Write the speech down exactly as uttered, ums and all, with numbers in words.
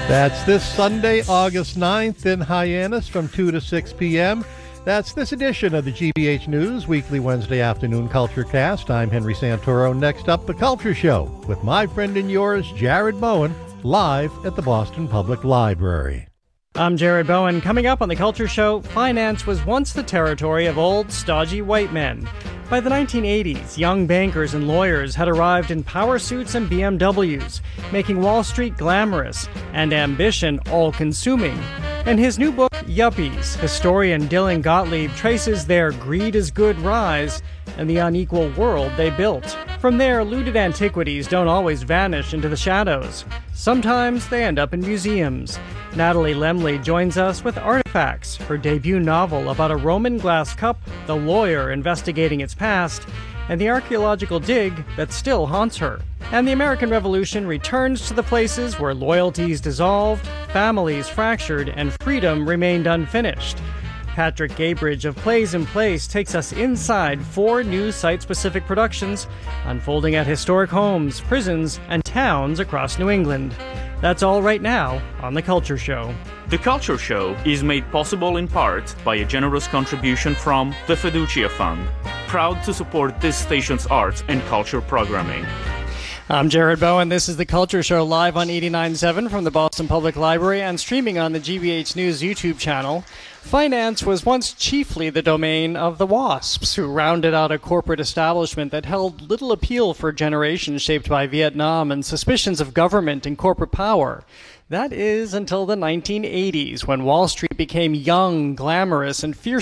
That's this Sunday, August ninth in Hyannis from two to six p.m. That's this edition of the G B H News Weekly Wednesday Afternoon Culture Cast. I'm Henry Santoro. Next up, The Culture Show with my friend and yours, Jared Bowen, live at the Boston Public Library. I'm Jared Bowen. Coming up on The Culture Show, finance was once the territory of old, stodgy white men. By the nineteen eighties, young bankers and lawyers had arrived in power suits and B M Ws, making Wall Street glamorous and ambition all-consuming. In his new book, Yuppies, historian Dylan Gottlieb traces their greed is good rise and the unequal world they built. From there, looted antiquities don't always vanish into the shadows. Sometimes they end up in museums. Natalie Lemley joins us with Artifacts, her debut novel about a Roman glass cup, the lawyer investigating its past, and the archaeological dig that still haunts her. And the American Revolution returns to the places where loyalties dissolved, families fractured, and freedom remained unfinished. Patrick Gabridge of Plays in Place takes us inside four new site-specific productions unfolding at historic homes, prisons, and towns across New England. That's all right now on The Culture Show. The Culture Show is made possible in part by a generous contribution from the Fiducia Fund, proud to support this station's arts and culture programming. I'm Jared Bowen. This is The Culture Show live on eighty-nine point seven from the Boston Public Library and streaming on the G B H News YouTube channel. Finance was once chiefly the domain of the WASPs, who rounded out a corporate establishment that held little appeal for generations shaped by Vietnam and suspicions of government and corporate power. That is until the nineteen eighties, when Wall Street became young, glamorous, and fierce.